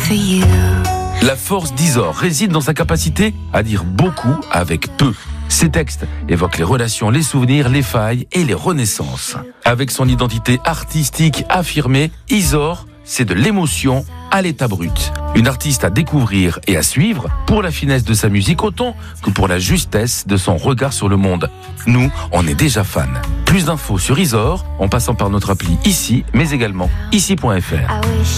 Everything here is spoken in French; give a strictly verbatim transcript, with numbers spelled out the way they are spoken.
for you. La force d'Isor réside dans sa capacité à dire beaucoup avec peu. Ses textes évoquent les relations, les souvenirs, les failles et les renaissances. Avec son identité artistique affirmée, Isor, c'est de l'émotion à l'état brut. Une artiste à découvrir et à suivre pour la finesse de sa musique autant que pour la justesse de son regard sur le monde. Nous, on est déjà fans. Plus d'infos sur Isor en passant par notre appli ici, mais également ici point f r.